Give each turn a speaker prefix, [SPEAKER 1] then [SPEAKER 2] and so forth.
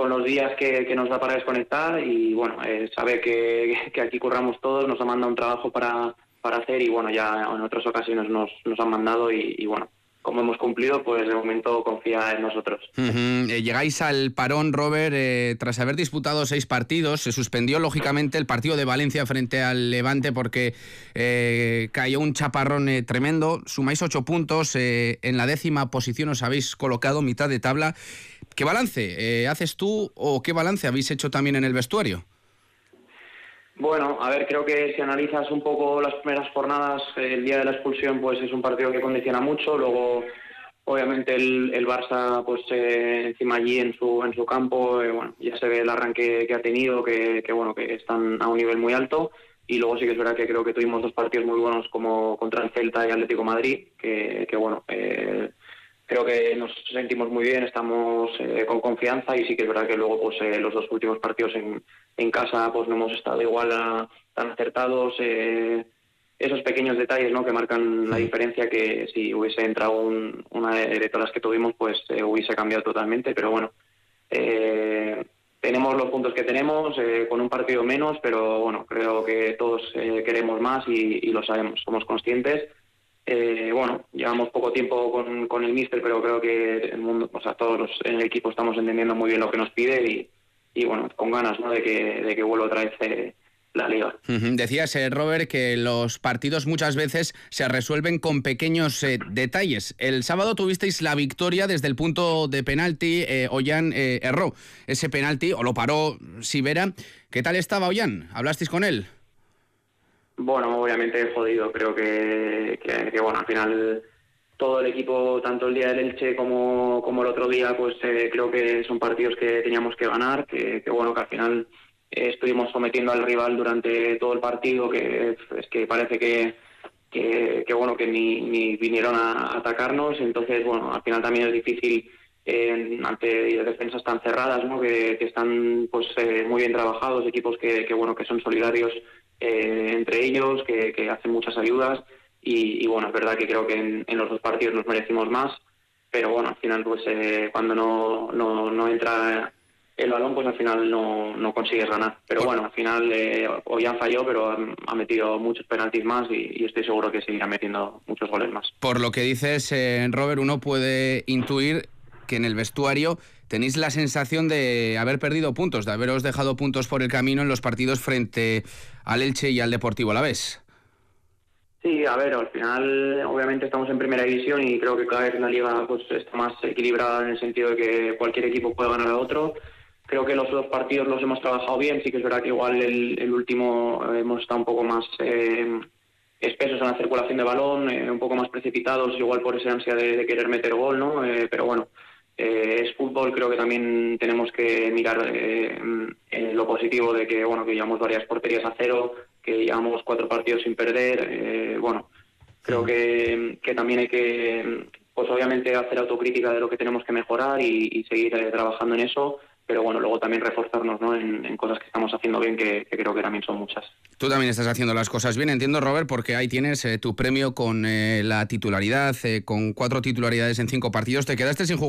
[SPEAKER 1] con los días que nos da para desconectar y bueno, sabe que aquí curramos todos, nos ha mandado un trabajo para hacer y bueno, ya en otras ocasiones nos han mandado y bueno, como hemos cumplido, pues de momento confía en nosotros.
[SPEAKER 2] Llegáis al parón, Robert, tras haber disputado 6 partidos. Se suspendió, lógicamente, el partido de Valencia frente al Levante porque cayó un chaparrón tremendo. Sumáis 8 puntos. En la 10ª posición os habéis colocado, mitad de tabla. ¿Qué balance haces tú o qué balance habéis hecho también en el vestuario?
[SPEAKER 1] Bueno, a ver, creo que si analizas un poco las primeras jornadas, el día de la expulsión pues es un partido que condiciona mucho, luego obviamente el Barça pues encima allí en su campo, bueno, ya se ve el arranque que ha tenido, que bueno, que están a un nivel muy alto, y luego sí que es verdad que creo que tuvimos 2 partidos muy buenos como contra el Celta y Atlético de Madrid, que bueno, creo que nos sentimos muy bien, estamos con confianza y sí que es verdad que luego pues los 2 últimos partidos en casa pues no hemos estado igual tan acertados. Esos pequeños detalles, ¿no?, que marcan la diferencia, que si hubiese entrado una de todas las que tuvimos pues hubiese cambiado totalmente, pero bueno, tenemos los puntos que tenemos, con un partido menos, pero bueno, creo que todos queremos más y lo sabemos, somos conscientes. Bueno, llevamos poco tiempo con el míster, pero creo que el mundo, o sea, todos en el equipo estamos entendiendo muy bien lo que nos pide y bueno, con ganas, ¿no?, de que vuelva otra vez la liga.
[SPEAKER 2] Decías, Robert, que los partidos muchas veces se resuelven con pequeños detalles. El sábado tuvisteis la victoria desde el punto de penalti. Ollán erró ese penalti, o lo paró Sivera. ¿Qué tal estaba Ollán? ¿Hablasteis con él?
[SPEAKER 1] Bueno, obviamente jodido. Creo que bueno, al final todo el equipo, tanto el día del Elche como el otro día, pues creo que son partidos que teníamos que ganar, que bueno, que al final estuvimos sometiendo al rival durante todo el partido, que es que parece que bueno, que ni vinieron a atacarnos. Entonces, bueno, al final también es difícil ante defensas tan cerradas, ¿no?, que están pues muy bien trabajados, equipos que bueno, que son solidarios entre ellos, que hacen muchas ayudas y bueno, es verdad que creo que en los 2 partidos nos merecimos más, pero bueno, al final pues cuando no entra el balón, pues al final no consigues ganar. Pero bueno, al final Ollán falló, pero ha metido muchos penaltis más y estoy seguro que seguirá metiendo muchos goles más.
[SPEAKER 2] Por lo que dices, Robert, uno puede intuir que en el vestuario tenéis la sensación de haber perdido puntos, de haberos dejado puntos por el camino en los partidos frente al Elche y al Deportivo Alavés.
[SPEAKER 1] Sí, a ver, al final obviamente estamos en primera división y creo que cada vez la liga pues está más equilibrada en el sentido de que cualquier equipo puede ganar a otro. Creo que los 2 partidos los hemos trabajado bien, sí que es verdad que igual el último hemos estado un poco más espesos en la circulación de balón, un poco más precipitados, igual por esa ansia de querer meter gol, ¿no? Pero bueno, es fútbol, creo que también tenemos que mirar lo positivo de que bueno, que llevamos varias porterías a 0, que llevamos 4 partidos sin perder. Bueno, creo que también hay que pues obviamente hacer autocrítica de lo que tenemos que mejorar y seguir trabajando en eso, pero bueno, luego también reforzarnos, ¿no?, en cosas que estamos haciendo bien, que creo que también son muchas.
[SPEAKER 2] Tú también estás haciendo las cosas bien, entiendo, Robert, porque ahí tienes tu premio con la titularidad, con 4 titularidades en 5 partidos. Te quedaste sin jugar